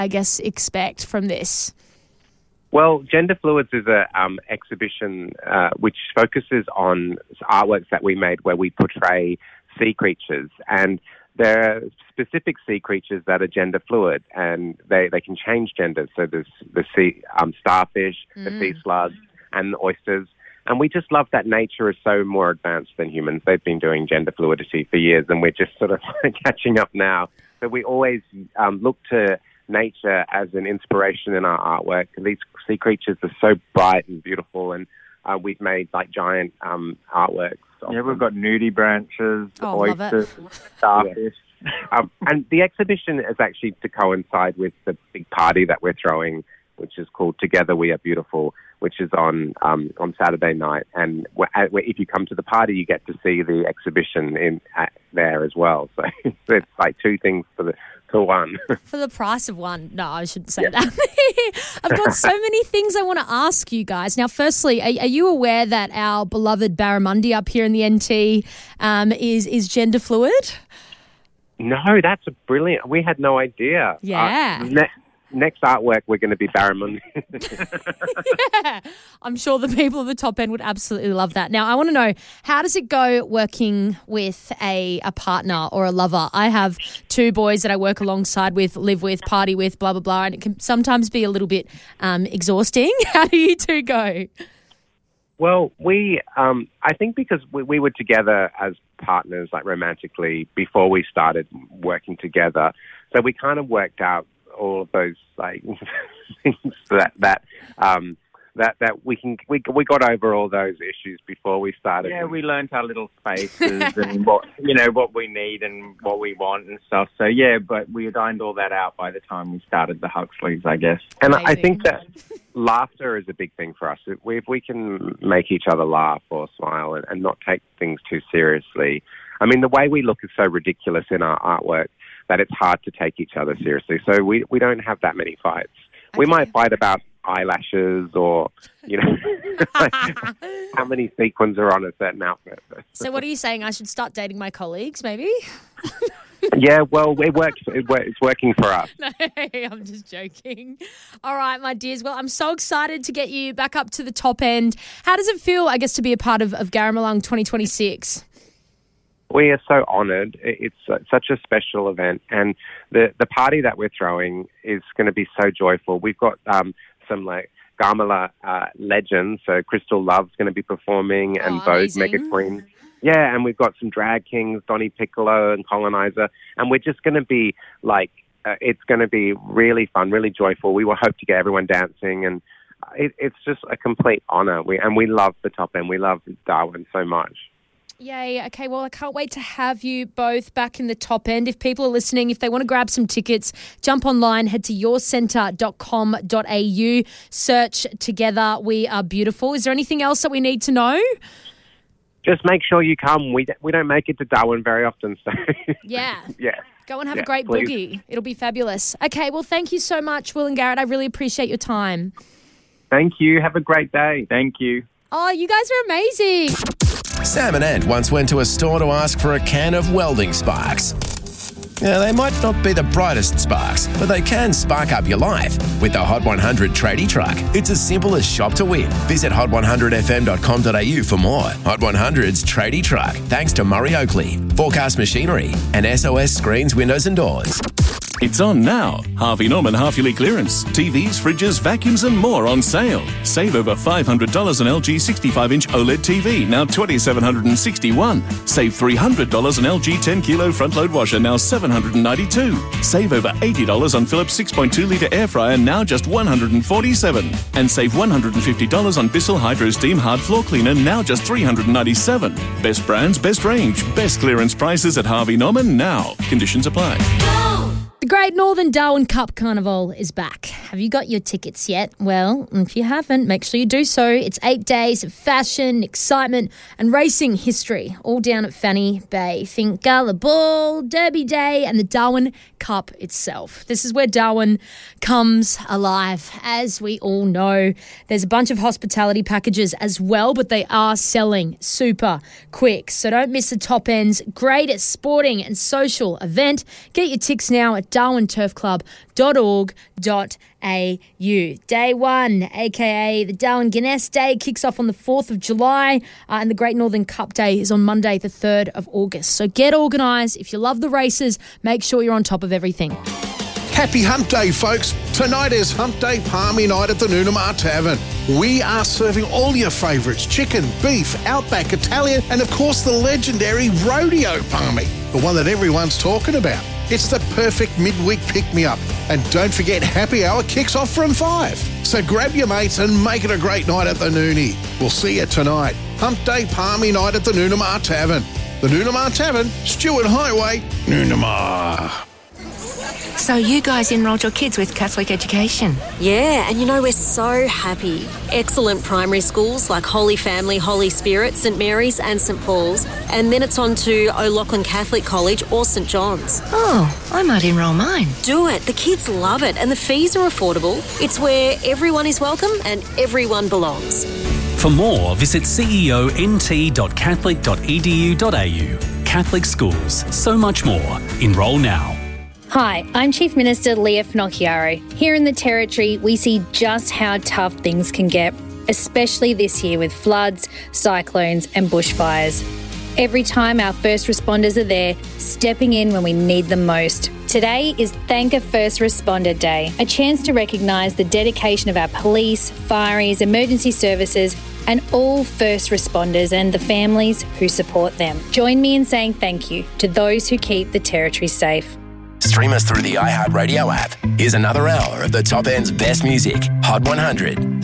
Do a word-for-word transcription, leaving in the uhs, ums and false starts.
I guess, expect from this? Well, Gender Fluids is a um, exhibition uh, which focuses on artworks that we made where we portray sea creatures, and there are specific sea creatures that are gender fluid, and they, they can change gender. So there's the sea um, starfish, mm. the sea slugs, and the oysters. And we just love that nature is so more advanced than humans. They've been doing gender fluidity for years, and we're just sort of catching up now. So we always um, look to nature as an inspiration in our artwork. These sea creatures are so bright and beautiful, and uh, we've made like giant um, artworks. Yeah, we've got nudie branches, oh, oysters, starfish. Yeah. um, and the exhibition is actually to coincide with the big party that we're throwing, which is called Together We Are Beautiful, which is on um, on Saturday night. And we're, we're, if you come to the party, you get to see the exhibition in uh, there as well. So it's like two things for the for one. For the price of one. No, I shouldn't say yeah. that. I've got so many things I want to ask you guys. Now, firstly, are, are you aware that our beloved Barramundi up here in the N T um, is is gender fluid? No, that's a brilliant. We had no idea. Yeah. Uh, ne- next artwork, we're going to be Barramundi. Yeah. I'm sure the people at the top end would absolutely love that. Now, I want to know, how does it go working with a, a partner or a lover? I have two boys that I work alongside with, live with, party with, blah, blah, blah, and it can sometimes be a little bit um, exhausting. How do you two go? Well, we, um, I think because we, we were together as partners, like romantically, before we started working together. So we kind of worked out all of those like things that that um, that that we can we we got over all those issues before we started. Yeah, we learned our little spaces and what you know what we need and what we want and stuff. So yeah, but we dined all that out by the time we started the Huxleys, I guess. And Amazing. I think that laughter is a big thing for us. If we, if we can make each other laugh or smile and, and not take things too seriously. I mean, the way we look is so ridiculous in our artwork that it's hard to take each other seriously. So we, we don't have that many fights. Okay. We might fight about eyelashes or, you know, how many sequins are on a certain outfit. So what are you saying? I should start dating my colleagues, maybe? Yeah, well, it works. It works. It's working for us. No, I'm just joking. All right, my dears. Well, I'm so excited to get you back up to the top end. How does it feel, I guess, to be a part of, of Garramalung twenty twenty-six? We are so honoured. It's such a special event, and the, the party that we're throwing is going to be so joyful. We've got um, some like Garmala uh, legends. So Crystal Love's going to be performing, and oh, Vogue amazing. Mega Queen. Yeah, and we've got some drag kings, Donny Piccolo and Colonizer, and we're just going to be like, uh, it's going to be really fun, really joyful. We will hope to get everyone dancing, and it, it's just a complete honour. We and we love the top end. We love Darwin so much. Yay. Okay, well, I can't wait to have you both back in the top end. If people are listening, if they want to grab some tickets, jump online, head to your centre dot com dot a u, search Together We Are Beautiful. Is there anything else that we need to know? Just make sure you come. We we don't make it to Darwin very often, so yeah, yeah. Go and have yeah, a great please. boogie. It'll be fabulous. Okay, well, thank you so much, Will and Garrett. I really appreciate your time. Thank you. Have a great day. Thank you. Oh, you guys are amazing. Sam and Ant once went to a store to ask for a can of welding sparks. Now, they might not be the brightest sparks, but they can spark up your life with the Hot one hundred Tradie Truck. It's as simple as shop to win. Visit hot one hundred f m dot com dot a u for more. Hot one hundred's Tradie Truck, thanks to Murray Oakley, Forecast Machinery, and S O S Screens, Windows and Doors. It's on now. Harvey Norman half-yearly clearance. T Vs, fridges, vacuums and more on sale. Save over five hundred dollars on L G sixty-five inch OLED T V, now two thousand seven hundred sixty-one dollars. Save three hundred dollars on L G ten kilo front-load washer, now seven hundred ninety-two dollars. Save over eighty dollars on Philips six point two litre air fryer, now just one hundred forty-seven dollars. And save one hundred fifty dollars on Bissell Hydro Steam hard floor cleaner, now just three hundred ninety-seven dollars. Best brands, best range, best clearance prices at Harvey Norman now. Conditions apply. The Great Northern Darwin Cup Carnival is back. Have you got your tickets yet? Well, if you haven't, make sure you do so. It's eight days of fashion, excitement and racing history, all down at Fanny Bay. Think Gala Ball, Derby Day and the Darwin Cup itself. This is where Darwin comes alive. As we all know, there's a bunch of hospitality packages as well, but they are selling super quick. So don't miss the top end's greatest sporting and social event. Get your tickets now at darwin turf club dot org dot a u. Day one, aka the Darwin Guinness Day, kicks off on the fourth of July, uh, and the Great Northern Cup Day is on Monday, the third of August. So get organised. If you love the races, make sure you're on top of everything. Happy Hump Day, folks. Tonight is Hump Day Palmy Night at the Noonamar Tavern. We are serving all your favourites: chicken, beef, Outback, Italian, and of course the legendary Rodeo Palmy, the one that everyone's talking about. It's the perfect midweek pick-me-up. And don't forget, happy hour kicks off from five. So grab your mates and make it a great night at the Noonie. We'll see you tonight. Hump Day Palmy Night at the Noonamar Tavern. The Noonamar Tavern, Stewart Highway, Noonamar. So you guys enrolled your kids with Catholic education? Yeah, and you know, we're so happy. Excellent primary schools like Holy Family, Holy Spirit, St Mary's and St Paul's. And then it's on to O'Loughlin Catholic College or St John's. Oh, I might enrol mine. Do it. The kids love it and the fees are affordable. It's where everyone is welcome and everyone belongs. For more, visit c e o n t dot catholic dot e d u dot a u. Catholic schools, so much more. Enrol now. Hi, I'm Chief Minister Leah Finocchiaro. Here in the Territory, we see just how tough things can get, especially this year with floods, cyclones and bushfires. Every time our first responders are there, stepping in when we need them most. Today is Thank a First Responder Day, a chance to recognise the dedication of our police, fireys, emergency services and all first responders and the families who support them. Join me in saying thank you to those who keep the Territory safe. Stream us through the iHeartRadio app. Here's another hour of the top end's best music, Hot one hundred.